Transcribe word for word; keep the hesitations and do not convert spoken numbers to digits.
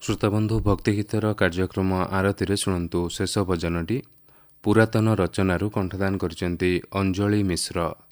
श्रोताबंधु भक्तिगीतर कार्यक्रम आरती शुणु शेष भजनटी पुरातन रचनारू कंठदान करचंती अंजलि मिश्र।